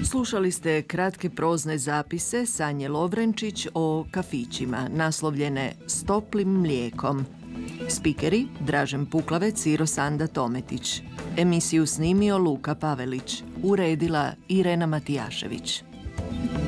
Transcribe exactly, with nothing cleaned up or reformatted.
Slušali ste kratke prozne zapise Sanje Lovrenčić o kafićima, naslovljene S toplim mlijekom. Spikeri Dražen Puklavec i Rosanda Tometić. Emisiju snimio Luka Pavelić. Uredila Irena Matijašević.